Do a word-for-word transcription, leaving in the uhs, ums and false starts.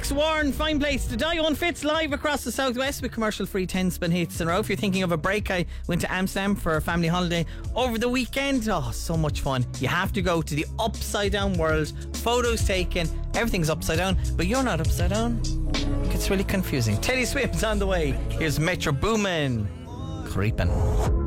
Alex Warren, fine place to die on. Fits live across the southwest with commercial-free ten spin hits in a row. If you're thinking of a break, I went to Amsterdam for a family holiday over the weekend. Oh, so much fun. You have to go to the upside down world. Photos taken, everything's upside down, but you're not upside down. It's really confusing. Teddy Swift's on the way. Here's Metro Boomin. Creepin'.